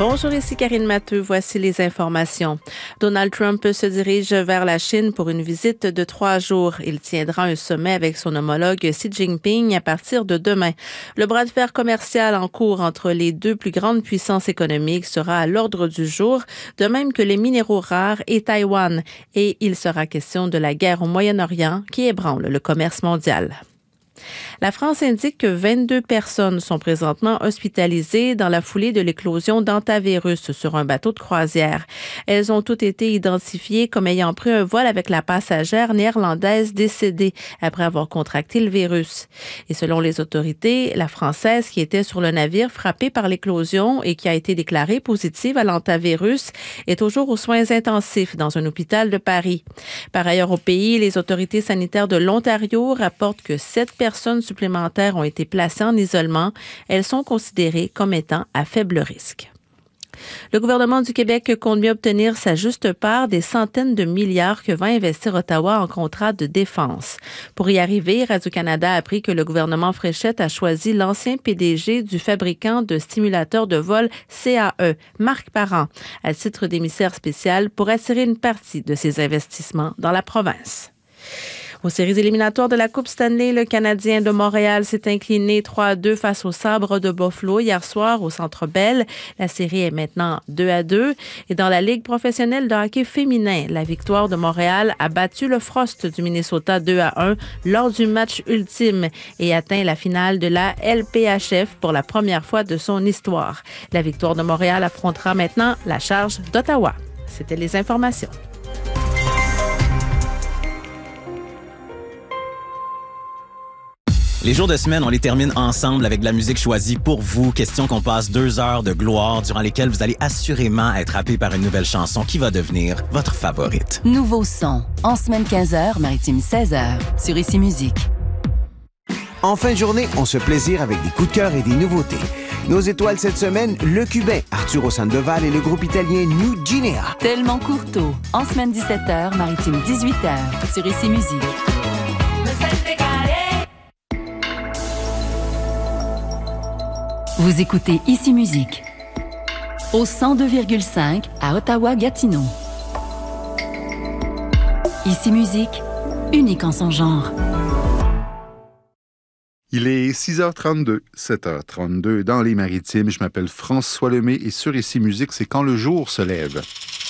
Bonjour, ici Karine Matteux. Voici les informations. Donald Trump se dirige vers la Chine pour une visite de 3 jours. Il tiendra un sommet avec son homologue Xi Jinping à partir de demain. Le bras de fer commercial en cours entre les deux plus grandes puissances économiques sera à l'ordre du jour, de même que les minéraux rares et Taïwan. Et il sera question de la guerre au Moyen-Orient qui ébranle le commerce mondial. La France indique que 22 personnes sont présentement hospitalisées dans la foulée de l'éclosion d'hantavirus sur un bateau de croisière. Elles ont toutes été identifiées comme ayant pris un vol avec la passagère néerlandaise décédée après avoir contracté le virus. Et selon les autorités, la Française qui était sur le navire frappé par l'éclosion et qui a été déclarée positive à l'hantavirus est toujours aux soins intensifs dans un hôpital de Paris. Par ailleurs, au pays, les autorités sanitaires de l'Ontario rapportent que 7 personnes supplémentaires ont été placées en isolement. Elles sont considérées comme étant à faible risque. Le gouvernement du Québec compte bien obtenir sa juste part des centaines de milliards que va investir Ottawa en contrat de défense. Pour y arriver, Radio-Canada a appris que le gouvernement Fréchette a choisi l'ancien PDG du fabricant de stimulateurs de vol CAE, Marc Parent, à titre d'émissaire spécial pour attirer une partie de ses investissements dans la province. Aux séries éliminatoires de la Coupe Stanley, le Canadien de Montréal s'est incliné 3-2 face aux Sabres de Buffalo hier soir au Centre Bell. La série est maintenant 2-2. Et dans la Ligue professionnelle de hockey féminin, la victoire de Montréal a battu le Frost du Minnesota 2-1 lors du match ultime et atteint la finale de la LPHF pour la première fois de son histoire. La victoire de Montréal affrontera maintenant la charge d'Ottawa. C'était les informations. Les jours de semaine, on les termine ensemble avec de la musique choisie pour vous. Question qu'on passe 2 heures de gloire durant lesquelles vous allez assurément être happé par une nouvelle chanson qui va devenir votre favorite. Nouveau son, en semaine 15h, maritime 16h, sur Ici Musique. En fin de journée, on se plaisir avec des coups de cœur et des nouveautés. Nos étoiles cette semaine, le Cubain, Arturo Sandoval et le groupe italien New Ginea. Tellement Courteau, en semaine 17h, maritime 18h, sur Ici Musique. Vous écoutez Ici Musique, au 102,5 à Ottawa-Gatineau. Ici Musique, unique en son genre. Il est 6h32, 7h32 dans les Maritimes. Je m'appelle François Lemay et sur Ici Musique, c'est quand le jour se lève.